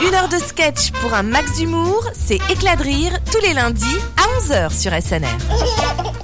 Une heure de sketch pour un max d'humour, c'est Éclat de rire tous les lundis à 11h sur SNR.